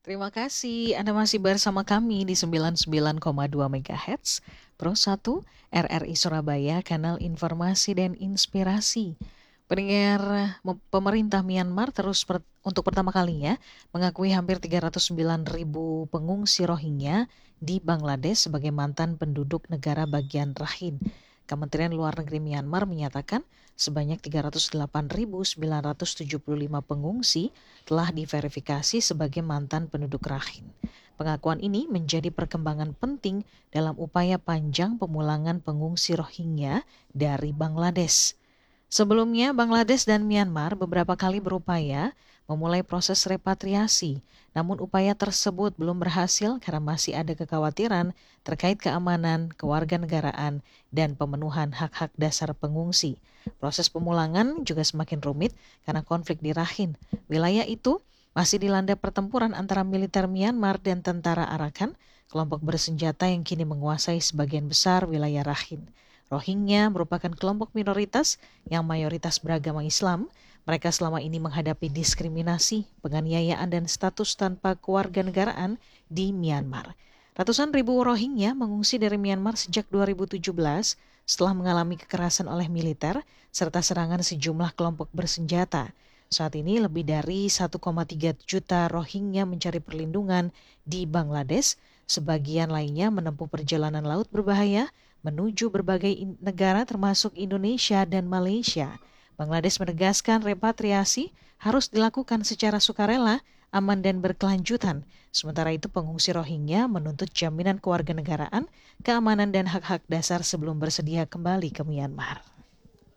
Terima kasih Anda masih bersama kami di 99,2 MHz Pro 1 RRI Surabaya, kanal informasi dan inspirasi. Pendengar, pemerintah Myanmar untuk pertama kalinya mengakui hampir 309.000 pengungsi Rohingya di Bangladesh sebagai mantan penduduk negara bagian Rakhine. Kementerian Luar Negeri Myanmar menyatakan sebanyak 308.975 pengungsi telah diverifikasi sebagai mantan penduduk Rakhine. Pengakuan ini menjadi perkembangan penting dalam upaya panjang pemulangan pengungsi Rohingya dari Bangladesh. Sebelumnya, Bangladesh dan Myanmar beberapa kali berupaya memulai proses repatriasi, namun upaya tersebut belum berhasil karena masih ada kekhawatiran terkait keamanan, kewarganegaraan, dan pemenuhan hak-hak dasar pengungsi. Proses pemulangan juga semakin rumit karena konflik di Rakhine. Wilayah itu masih dilanda pertempuran antara militer Myanmar dan tentara Arakan, kelompok bersenjata yang kini menguasai sebagian besar wilayah Rakhine. Rohingya merupakan kelompok minoritas yang mayoritas beragama Islam. Mereka selama ini menghadapi diskriminasi, penganiayaan, dan status tanpa kewarganegaraan di Myanmar. Ratusan ribu Rohingya mengungsi dari Myanmar sejak 2017 setelah mengalami kekerasan oleh militer serta serangan sejumlah kelompok bersenjata. Saat ini lebih dari 1,3 juta Rohingya mencari perlindungan di Bangladesh. Sebagian lainnya menempuh perjalanan laut berbahaya menuju berbagai negara termasuk Indonesia dan Malaysia. Bangladesh menegaskan repatriasi harus dilakukan secara sukarela, aman dan berkelanjutan. Sementara itu pengungsi Rohingya menuntut jaminan kewarganegaraan, keamanan dan hak-hak dasar sebelum bersedia kembali ke Myanmar.